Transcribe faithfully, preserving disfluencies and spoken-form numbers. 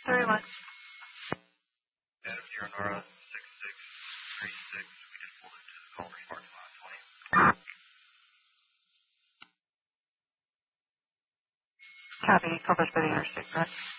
thirty-one. Adam Zero Nora six six three six. We just pulled into the Culver's parking lot twenty. Copy. Culver's by the interstate, correct?